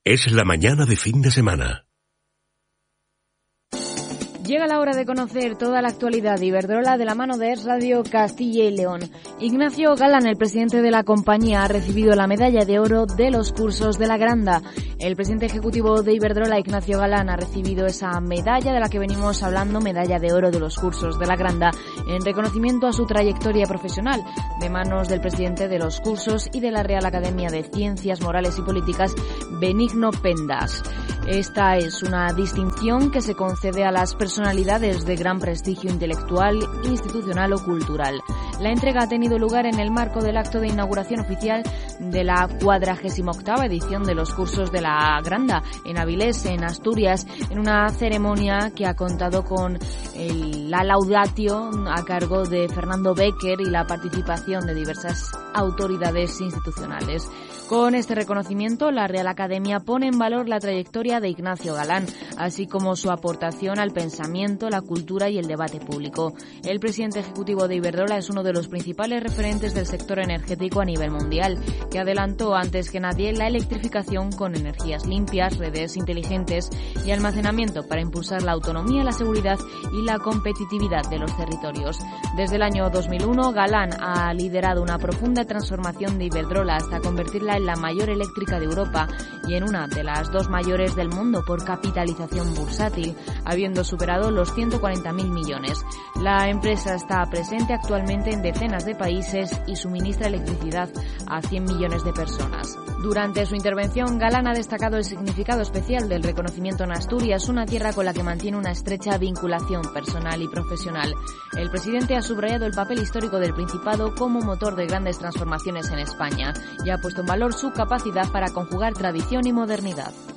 Es la mañana de fin de semana. Llega la hora de conocer toda la actualidad de Iberdrola de la mano de Es Radio Castilla y León. Ignacio Galán, el presidente de la compañía, ha recibido la medalla de oro de los cursos de la Granda. El presidente ejecutivo de Iberdrola, Ignacio Galán, ha recibido esa medalla de la que venimos hablando, medalla de oro de los cursos de la Granda, en reconocimiento a su trayectoria profesional, de manos del presidente de los cursos y de la Real Academia de Ciencias Morales y Políticas, Benigno Pendas. Esta es una distinción que se concede a las personalidades de gran prestigio intelectual, institucional o cultural. La entrega ha tenido lugar en el marco del acto de inauguración oficial de la 48ª edición de los cursos de la Granda, en Avilés, en Asturias, en una ceremonia que ha contado con la laudatio a cargo de Fernando Becker y la participación de diversas autoridades institucionales. Con este reconocimiento, la Real Academia pone en valor la trayectoria de Ignacio Galán, así como su aportación al pensamiento, la cultura y el debate público. El presidente ejecutivo de Iberdrola es uno de los principales referentes del sector energético a nivel mundial, que adelantó antes que nadie la electrificación con energías limpias, redes inteligentes y almacenamiento para impulsar la autonomía, la seguridad y la competitividad de los territorios. Desde el año 2001, Galán ha liderado una profunda transformación de Iberdrola hasta convertirla en la mayor eléctrica de Europa y en una de las dos mayores del mundo por capitalización bursátil, habiendo superado los 140.000 millones. La empresa está presente actualmente en decenas de países y suministra electricidad a 100 millones de personas. Durante su intervención, Galán ha destacado el significado especial del reconocimiento en Asturias, una tierra con la que mantiene una estrecha vinculación personal y profesional. El presidente ha subrayado el papel histórico del Principado como motor de grandes transformaciones en España y ha puesto en valor su capacidad para conjugar tradición y modernidad.